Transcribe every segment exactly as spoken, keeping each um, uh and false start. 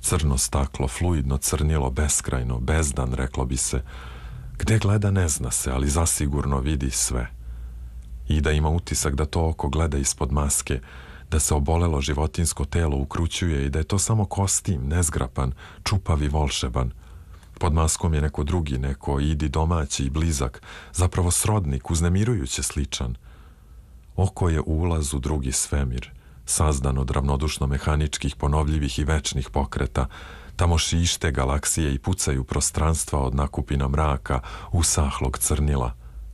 Crno staklo, fluidno crnilo, beskrajno, bezdan, reklo bi se. Gde gleda ne zna se, ali zasigurno vidi sve. Ida ima utisak da to oko gleda ispod maske, da se obolelo životinsko telo ukrućuje i da je to samo kostim, nezgrapan, čupav i volšeban. Pod maskom je neko drugi, neko Idi domaći i blizak, zapravo srodnik, uznemirujuće sličan. Oko je ulaz u drugi svemir, sazdan od ravnodušno mehaničkih, ponovljivih i večnih pokreta. Tamo šište galaksije i pucaju prostranstva od nakupina mraka, usahlog crnila.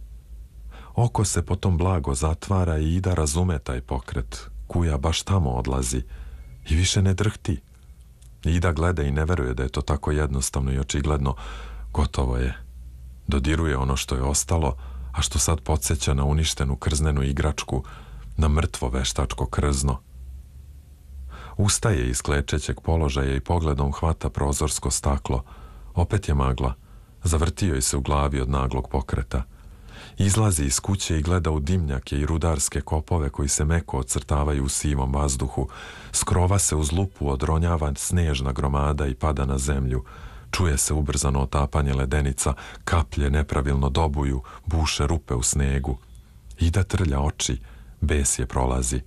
Oko se potom blago zatvara i Ida razume taj pokret. Kuja baš tamo odlazi i više ne drhti. Ida gleda i ne veruje da je to tako jednostavno i očigledno. Gotovo je. Dodiruje ono što je ostalo, a što sad podsjeća na uništenu krznenu igračku, na mrtvo veštačko krzno. Ustaje iz klečećeg položaja i pogledom hvata prozorsko staklo. Opet je magla. Zavrtio je se u glavi od naglog pokreta. Izlazi iz kuće i gleda u dimnjake i rudarske kopove koji se meko ocrtavaju u sivom vazduhu. Skrova se uz lupu odronjava snežna gromada i pada na zemlju. Čuje se ubrzano otapanje ledenica, kaplje nepravilno dobuju, buše rupe u snegu. Ida trlja oči, bes je prolazi.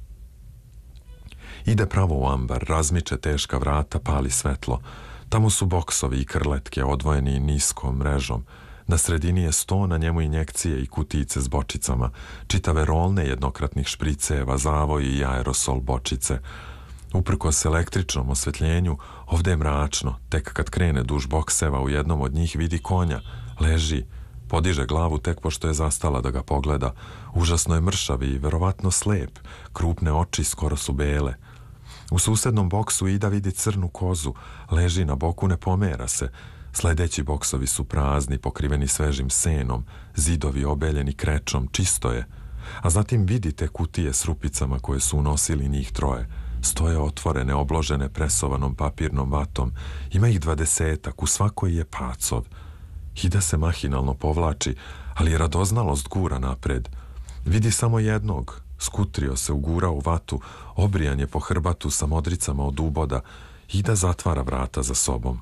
Ide pravo u ambar, razmiče teška vrata, pali svetlo. Tamo su boksovi i krletke odvojeni niskom mrežom. Na sredini je sto, na njemu injekcije i kutice s bočicama, čitave rolne jednokratnih špriceva, zavoj i aerosol bočice. Uprkos električnom osvetljenju, ovde je mračno, tek kad krene duž bokseva u jednom od njih vidi konja, leži, podiže glavu tek pošto je zastala da ga pogleda. Užasno je mršav i verovatno slep, krupne oči skoro su bele. U susednom boksu Ida vidi crnu kozu, leži na boku, ne pomera se. Sledeći boksovi su prazni, pokriveni svežim senom, zidovi obeljeni krečom, čisto je. A zatim vidite kutije s rupicama koje su unosili njih troje. Stoje otvorene, obložene presovanom papirnom vatom. Ima ih dvadesetak, u svakoj je pacov. Ida se mahinalno povlači, ali radoznalost gura napred. Vidi samo jednog, skutrio se, ugura u vatu, obrijan je po hrbatu sa modricama od uboda. Ida zatvara vrata za sobom.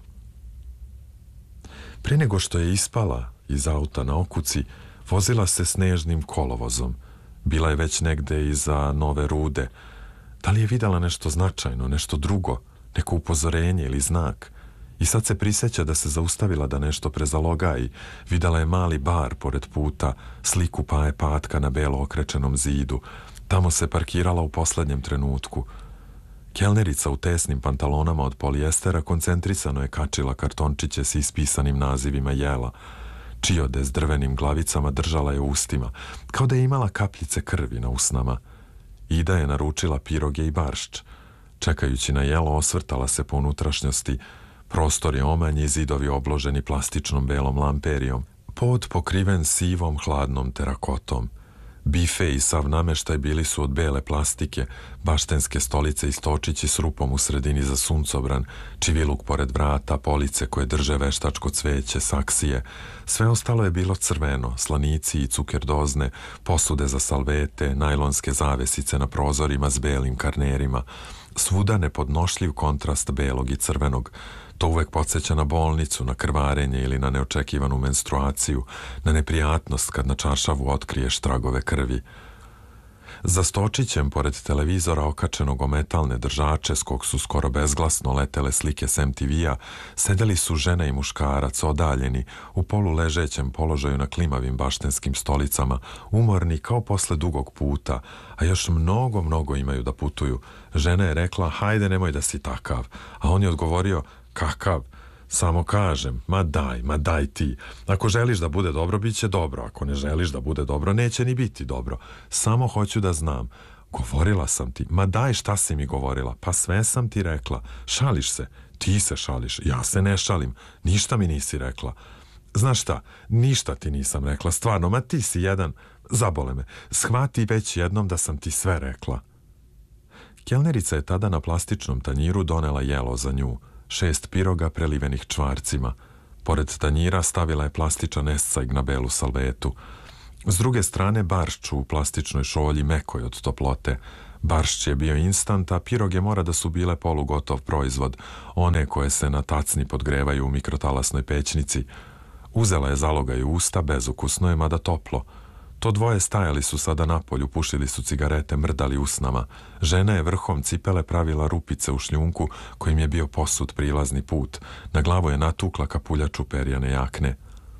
Pre nego što je ispala iz auta na okuci, vozila se snežnim kolovozom. Bila je već negde iza Nove Rude. Da li je videla nešto značajno, nešto drugo, neko upozorenje ili znak? I sad se prisjeća da se zaustavila da nešto prezalogaji. Videla je mali bar pored puta, sliku Paje Patka na belo okrečenom zidu. Tamo se parkirala u poslednjem trenutku. Kelnerica u tesnim pantalonama od polijestera koncentrisano je kačila kartončiće s ispisanim nazivima jela. Čiode s drvenim glavicama držala je u ustima, kao da je imala kapljice krvi na usnama. Ida je naručila piroge i baršč. Čekajući na jelo osvrtala se po unutrašnjosti. Prostor je omanji, zidovi obloženi plastičnom belom lamperijom. Pod pokriven sivom hladnom terakotom. Bife i sav nameštaj bili su od bele plastike, baštenske stolice i stočići s rupom u sredini za suncobran, čiviluk pored vrata, police koje drže veštačko cveće, saksije. Sve ostalo je bilo crveno, slanici i cukerdozne, posude za salvete, najlonske zavesice na prozorima s belim karnerima. Svuda nepodnošljiv kontrast belog i crvenog. To uvek podsjeća na bolnicu, na krvarenje ili na neočekivanu menstruaciju, na neprijatnost kad na čaršavu otkriješ tragove krvi. Za stočićem, pored televizora okačenog o metalne držače s kog su skoro bezglasno letele slike s em te ve-a, sedeli su žena i muškarac, odaljeni, u poluležećem položaju na klimavim baštenskim stolicama, umorni kao posle dugog puta, a još mnogo, mnogo imaju da putuju. Žena je rekla, hajde nemoj da si takav, a on je odgovorio, kakav? Samo kažem, ma daj, ma daj ti. Ako želiš da bude dobro, bit će dobro. Ako ne želiš da bude dobro, neće ni biti dobro. Samo hoću da znam. Govorila sam ti. Ma daj, šta si mi govorila? Pa sve sam ti rekla. Šališ se. Ti se šališ. Ja se ne šalim. Ništa mi nisi rekla. Znaš šta? Ništa ti nisam rekla. Stvarno, ma ti si jedan. Zabole me. Shvati već jednom da sam ti sve rekla. Kelnerica je tada na plastičnom tanjiru donela jelo za nju. Šest piroga prelivenih čvarcima. Pored tanjira stavila je plastičan escajg na belu salvetu. S druge strane baršču u plastičnoj šolji mekoj od toplote. Baršć je bio instant, a piroge mora da su bile polugotov proizvod, one koje se na tacni podgrevaju u mikrotalasnoj pećnici. Uzela je zalogaj u usta, bezukusno je, mada toplo. To dvoje stajali su sada napolju, pušili su cigarete, mrdali usnama. Žena je vrhom cipele pravila rupice u šljunku kojim je bio posut prilazni put. Na glavu je natukla kapuljaču perjane jakne.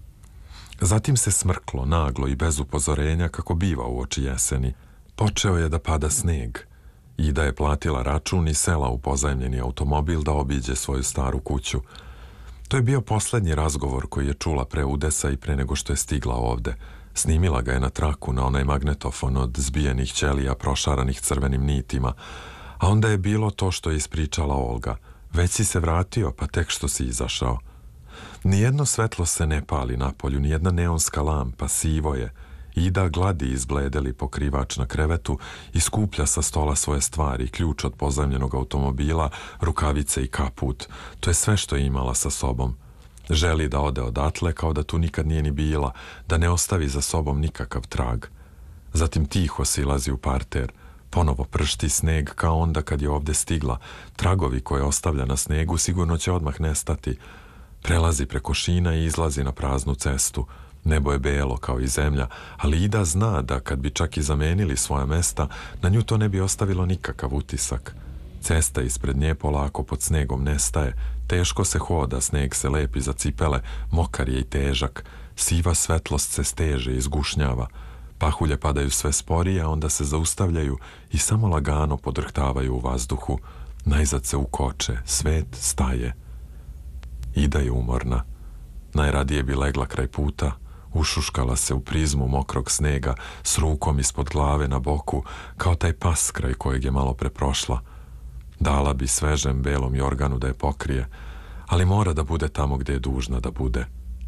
Zatim se smrklo, naglo i bez upozorenja, kako biva u oči jeseni. Počeo je da pada sneg. Ida je platila račun i sela u pozajmljeni automobil da obiđe svoju staru kuću. To je bio poslednji razgovor koji je čula pre udesa i pre nego što je stigla ovde. Snimila ga je na traku, na onaj magnetofon od zbijenih ćelija prošaranih crvenim nitima. A onda je bilo to što je ispričala Olga. Već si se vratio, pa tek što si izašao. Nijedno svetlo se ne pali napolju, nijedna neonska lampa, sivo je. Ida gladi izbledeli pokrivač na krevetu i skuplja sa stola svoje stvari, ključ od pozajmljenog automobila, rukavice i kaput. To je sve što je imala sa sobom. Želi da ode odatle kao da tu nikad nije ni bila, da ne ostavi za sobom nikakav trag. Zatim tiho silazi u parter. Ponovo pršti sneg kao onda kad je ovde stigla. Tragovi koje ostavlja na snegu sigurno će odmah nestati. Prelazi preko šina i izlazi na praznu cestu. Nebo je belo kao i zemlja, ali Ida zna da kad bi čak i zamenili svoja mesta, na nju to ne bi ostavilo nikakav utisak. Cesta ispred nje polako pod snegom nestaje, teško se hoda, sneg se lepi za cipele, mokar je i težak, siva svetlost se steže i zgušnjava. Pahulje padaju sve sporije, a onda se zaustavljaju i samo lagano podrhtavaju u vazduhu. Najzad se ukoče, svet staje. Ida je umorna. Najradije bi legla kraj puta, ušuškala se u prizmu mokrog snega s rukom ispod glave na boku, kao taj pas kraj kojeg je malo pre prošla. Dala bi svežem belom jorganu da je pokrije, ali mora da bude tamo gde je dužna da bude.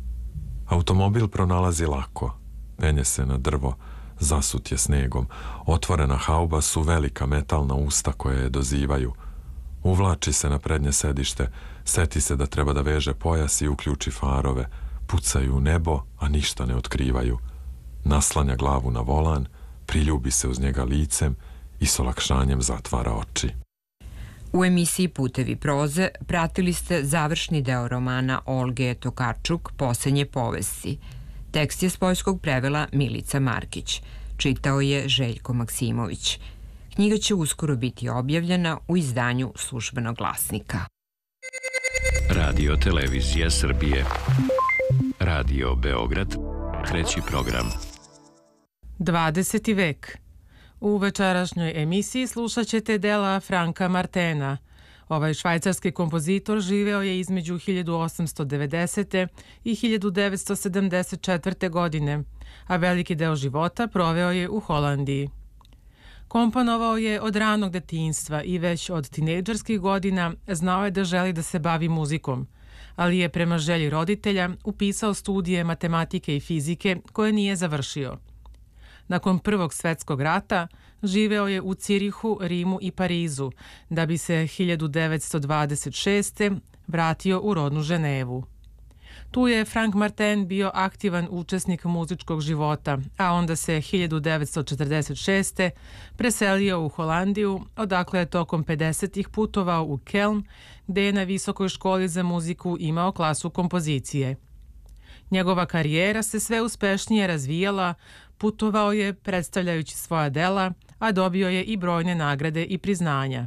Automobil pronalazi lako, penje se na drvo, zasut je snegom. Otvorena hauba su velika metalna usta koje je dozivaju. Uvlači se na prednje sedište, seti se da treba da veže pojas i uključi farove. Pucaju u nebo, a ništa ne otkrivaju. Naslanja glavu na volan, priljubi se uz njega licem i s olakšanjem zatvara oči. U emisiji Putevi proze pratili ste završni deo romana Olge Tokarčuk Poslednje povesti. Tekst je s poljskog prevela Milica Markić. Čitao je Željko Maksimović. Knjiga će uskoro biti objavljena u izdanju Službenog glasnika. Radio Televizija Srbije. Radio Beograd, treći program. dvadeseti vek. U večerašnjoj emisiji slušat ćete dela Franka Martena. Ovaj švajcarski kompozitor živeo je između hiljadu osamsto devedesete. i hiljadu devetsto sedamdeset četvrte. godine, a veliki deo života proveo je u Holandiji. Komponovao je od ranog detinjstva i već od tinejdžerskih godina znao je da želi da se bavi muzikom, ali je prema želji roditelja upisao studije matematike i fizike koje nije završio. Nakon Prvog svetskog rata živeo je u Cirihu, Rimu i Parizu, da bi se hiljadu devetsto dvadeset šeste. vratio u rodnu Ženevu. Tu je Frank Marten bio aktivan učesnik muzičkog života, a onda se hiljadu devetsto četrdeset šeste. preselio u Holandiju, odakle je tokom pedesetih putovao u Keln, gde je na Visokoj školi za muziku imao klasu kompozicije. Njegova karijera se sve uspešnije razvijala, putovao je predstavljajući svoja dela, a dobio je i brojne nagrade i priznanja.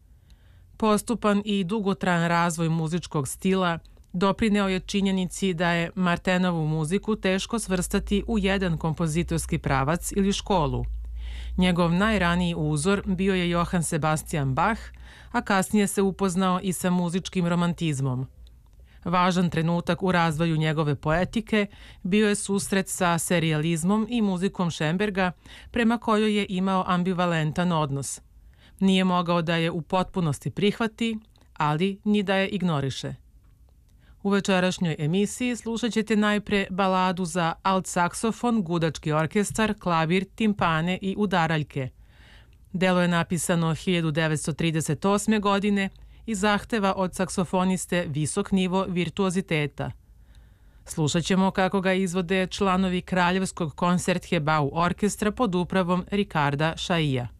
Postupan i dugotrajan razvoj muzičkog stila doprineo je činjenici da je Martenovu muziku teško svrstati u jedan kompozitorski pravac ili školu. Njegov najraniji uzor bio je Johann Sebastian Bach, a kasnije se upoznao i sa muzičkim romantizmom. Važan trenutak u razvoju njegove poetike bio je susret sa serijalizmom i muzikom Schönberga, prema kojoj je imao ambivalentan odnos. Nije mogao da je u potpunosti prihvati, ali ni da je ignoriše. U večerašnjoj emisiji slušat ćete najpre baladu za alt saksofon, gudački orkestar, klavir, timpane i udaraljke. Delo je napisano hiljadu devetsto trideset osme. godine i zahteva od saksofoniste visok nivo virtuoziteta. Slušat ćemo kako ga izvode članovi Kraljevskog koncertgebau orkestra pod upravom Ricarda Šaija.